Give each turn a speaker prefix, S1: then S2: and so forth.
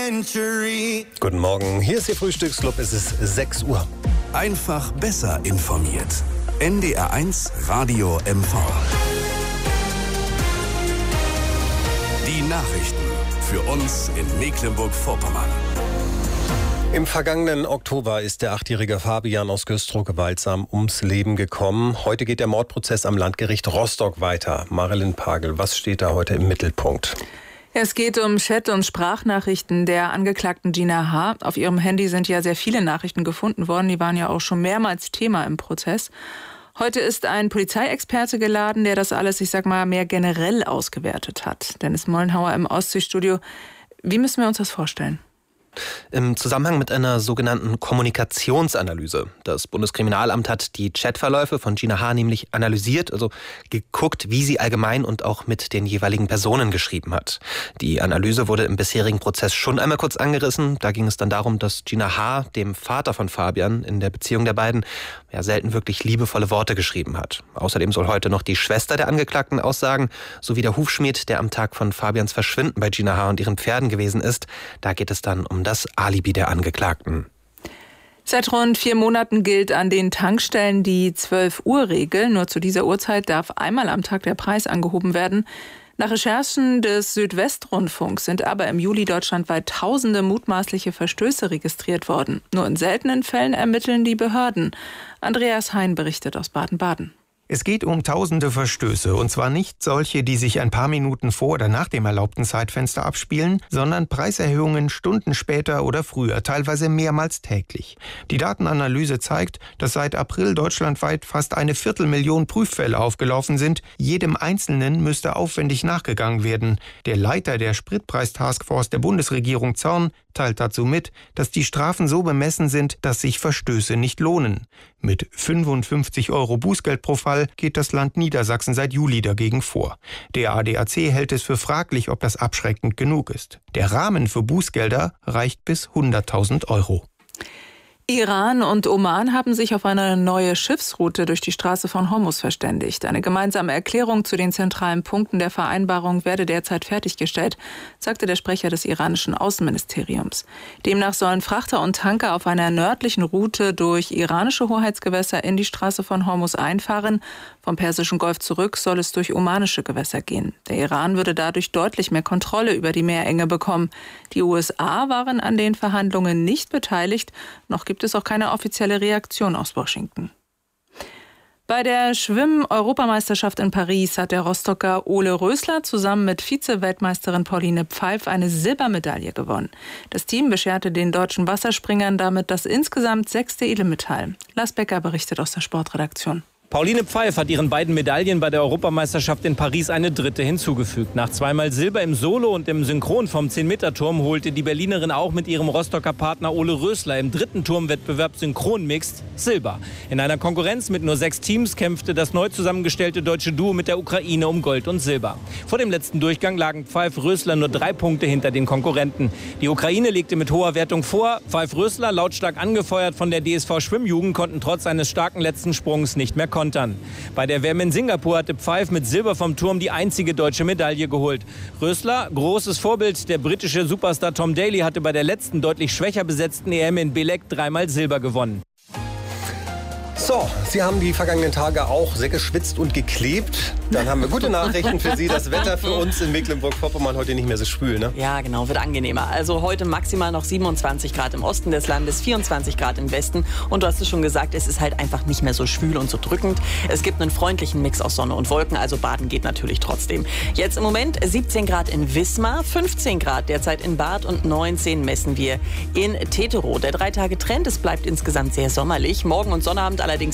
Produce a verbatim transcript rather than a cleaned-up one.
S1: century.
S2: Guten Morgen, hier ist Ihr Frühstücksclub, es ist sechs Uhr.
S3: Einfach besser informiert. N D R eins Radio M V. Die Nachrichten für uns in Mecklenburg-Vorpommern.
S2: Im vergangenen Oktober ist der achtjährige Fabian aus Güstrow gewaltsam ums Leben gekommen. Heute geht der Mordprozess am Landgericht Rostock weiter. Marilyn Pagel, was steht da heute im Mittelpunkt?
S4: Es geht um Chat- und Sprachnachrichten der Angeklagten Gina H. Auf ihrem Handy sind ja sehr viele Nachrichten gefunden worden. Die waren ja auch schon mehrmals Thema im Prozess. Heute ist ein Polizeiexperte geladen, der das alles, ich sag mal, mehr generell ausgewertet hat. Dennis Mollenhauer im Ostseestudio. Wie müssen wir uns das vorstellen?
S5: Im Zusammenhang mit einer sogenannten Kommunikationsanalyse. Das Bundeskriminalamt hat die Chatverläufe von Gina H. nämlich analysiert, also geguckt, wie sie allgemein und auch mit den jeweiligen Personen geschrieben hat. Die Analyse wurde im bisherigen Prozess schon einmal kurz angerissen. Da ging es dann darum, dass Gina H. dem Vater von Fabian in der Beziehung der beiden ja selten wirklich liebevolle Worte geschrieben hat. Außerdem soll heute noch die Schwester der Angeklagten aussagen, sowie der Hufschmied, der am Tag von Fabians Verschwinden bei Gina H. und ihren Pferden gewesen ist. Da geht es dann um das Alibi der Angeklagten.
S4: Seit rund vier Monaten gilt an den Tankstellen die zwölf-Uhr-Regel. Nur zu dieser Uhrzeit darf einmal am Tag der Preis angehoben werden. Nach Recherchen des Südwestrundfunks sind aber im Juli deutschlandweit tausende mutmaßliche Verstöße registriert worden. Nur in seltenen Fällen ermitteln die Behörden. Andreas Hein berichtet aus Baden-Baden.
S6: Es geht um tausende Verstöße, und zwar nicht solche, die sich ein paar Minuten vor oder nach dem erlaubten Zeitfenster abspielen, sondern Preiserhöhungen Stunden später oder früher, teilweise mehrmals täglich. Die Datenanalyse zeigt, dass seit April deutschlandweit fast eine Viertelmillion Prüffälle aufgelaufen sind. Jedem Einzelnen müsste aufwendig nachgegangen werden. Der Leiter der Spritpreistaskforce der Bundesregierung Zorn teilt dazu mit, dass die Strafen so bemessen sind, dass sich Verstöße nicht lohnen. Mit fünfundfünfzig Euro Bußgeld pro Fall geht das Land Niedersachsen seit Juli dagegen vor. Der A D A C hält es für fraglich, ob das abschreckend genug ist. Der Rahmen für Bußgelder reicht bis hunderttausend Euro.
S4: Iran und Oman haben sich auf eine neue Schiffsroute durch die Straße von Hormuz verständigt. Eine gemeinsame Erklärung zu den zentralen Punkten der Vereinbarung werde derzeit fertiggestellt, sagte der Sprecher des iranischen Außenministeriums. Demnach sollen Frachter und Tanker auf einer nördlichen Route durch iranische Hoheitsgewässer in die Straße von Hormuz einfahren. Vom Persischen Golf zurück soll es durch omanische Gewässer gehen. Der Iran würde dadurch deutlich mehr Kontrolle über die Meerenge bekommen. Die U S A waren an den Verhandlungen nicht beteiligt. Noch gibt es auch keine offizielle Reaktion aus Washington. Bei der Schwimm-Europameisterschaft in Paris hat der Rostocker Ole Rösler zusammen mit Vize-Weltmeisterin Pauline Pfeif eine Silbermedaille gewonnen. Das Team bescherte den deutschen Wasserspringern damit das insgesamt sechste Edelmetall. Lars Becker berichtet aus der Sportredaktion.
S7: Pauline Pfeif hat ihren beiden Medaillen bei der Europameisterschaft in Paris eine dritte hinzugefügt. Nach zweimal Silber im Solo und im Synchron vom zehn-Meter-Turm holte die Berlinerin auch mit ihrem Rostocker Partner Ole Rösler im dritten Turmwettbewerb Synchron-Mixed Silber. In einer Konkurrenz mit nur sechs Teams kämpfte das neu zusammengestellte deutsche Duo mit der Ukraine um Gold und Silber. Vor dem letzten Durchgang lagen Pfeif-Rösler nur drei Punkte hinter den Konkurrenten. Die Ukraine legte mit hoher Wertung vor. Pfeif-Rösler, lautstark angefeuert von der D S V-Schwimmjugend, konnten trotz eines starken letzten Sprungs nicht mehr kontern. Bei der W M in Singapur hatte Pfeif mit Silber vom Turm die einzige deutsche Medaille geholt. Rösler, großes Vorbild, der britische Superstar Tom Daley, hatte bei der letzten deutlich schwächer besetzten E M in Belek dreimal Silber gewonnen.
S2: So, Sie haben die vergangenen Tage auch sehr geschwitzt und geklebt. Dann haben wir gute Nachrichten für Sie. Das Wetter für uns in Mecklenburg-Vorpommern heute nicht mehr so schwül, ne?
S8: Ja, genau, wird angenehmer. Also heute maximal noch siebenundzwanzig Grad im Osten des Landes, vierundzwanzig Grad im Westen. Und du hast es schon gesagt, es ist halt einfach nicht mehr so schwül und so drückend. Es gibt einen freundlichen Mix aus Sonne und Wolken, also baden geht natürlich trotzdem. Jetzt im Moment siebzehn Grad in Wismar, fünfzehn Grad derzeit in Barth und neunzehn messen wir in Teterow. Der drei Tage Trend, es bleibt insgesamt sehr sommerlich. Morgen und Sonnabend allerdings